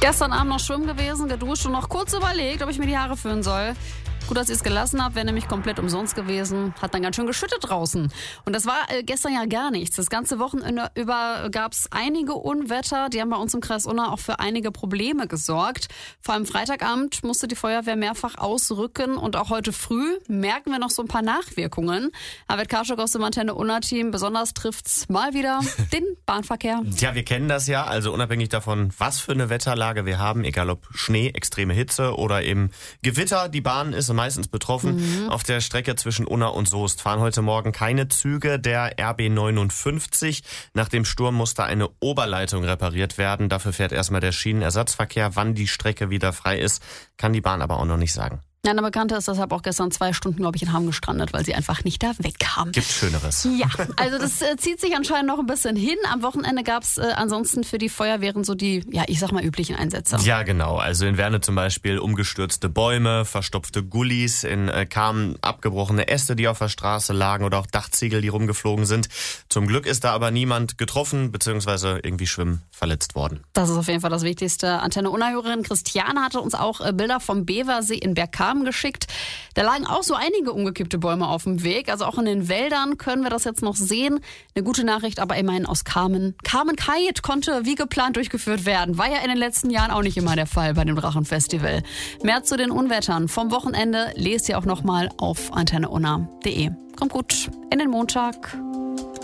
Gestern Abend noch schwimmen gewesen, geduscht und noch kurz überlegt, ob ich mir die Haare föhnen soll. Gut, dass ich es gelassen habe, wäre nämlich komplett umsonst gewesen. Hat dann ganz schön geschüttet draußen. Und das war gestern ja gar nichts. Das ganze Wochenende über gab es einige Unwetter. Die haben bei uns im Kreis Unna auch für einige Probleme gesorgt. Vor allem Freitagabend musste die Feuerwehr mehrfach ausrücken. Und auch heute früh merken wir noch so ein paar Nachwirkungen. Arvid Karschuk aus dem Antenne Unna-Team. Besonders trifft's mal wieder den Bahnverkehr. Ja, wir kennen das ja. Also unabhängig davon, was für eine Wetterlage wir haben, egal ob Schnee, extreme Hitze oder eben Gewitter, die Bahn ist meistens betroffen. Auf der Strecke zwischen Unna und Soest fahren heute Morgen keine Züge der RB 59. Nach dem Sturm musste eine Oberleitung repariert werden. Dafür fährt erstmal der Schienenersatzverkehr. Wann die Strecke wieder frei ist, kann die Bahn aber auch noch nicht sagen. Ja, eine Bekannte ist deshalb auch gestern 2 Stunden, glaube ich, in Hamm gestrandet, weil sie einfach nicht da wegkam. Gibt Schöneres. Ja, also das zieht sich anscheinend noch ein bisschen hin. Am Wochenende gab es ansonsten für die Feuerwehren so die, ja, ich sag mal, üblichen Einsätze. Ja, genau. Also in Werne zum Beispiel umgestürzte Bäume, verstopfte Gullis, in Kamen abgebrochene Äste, die auf der Straße lagen oder auch Dachziegel, die rumgeflogen sind. Zum Glück ist da aber niemand getroffen bzw. irgendwie schwimmend verletzt worden. Das ist auf jeden Fall das Wichtigste. Antenne Unna-Hörerin Christiane hatte uns auch Bilder vom Beversee in Bergkamen geschickt. Da lagen auch so einige umgekippte Bäume auf dem Weg. Also auch in den Wäldern können wir das jetzt noch sehen. Eine gute Nachricht aber immerhin aus Kamen. Kamen Kite konnte wie geplant durchgeführt werden. War ja in den letzten Jahren auch nicht immer der Fall bei dem Drachenfestival. Mehr zu den Unwettern vom Wochenende lest ihr auch nochmal auf antenneunna.de. Kommt gut in den Montag.